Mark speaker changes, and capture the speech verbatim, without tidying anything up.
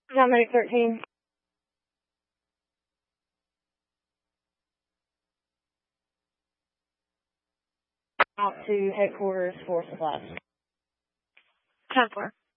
Speaker 1: John Medic thirteen. Out to headquarters for supplies.
Speaker 2: ten four.